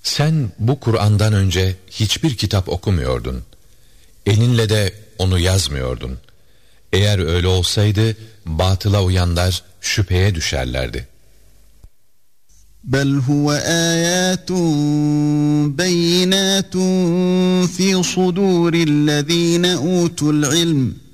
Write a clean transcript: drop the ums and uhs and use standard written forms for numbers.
Sen bu Kur'an'dan önce hiçbir kitap okumuyordun. Elinle de onu yazmıyordun. Eğer öyle olsaydı batıla uyanlar şüpheye düşerlerdi. Bel huve âyâtun beyinâtun fî sudûrillezîne ûtul ilm.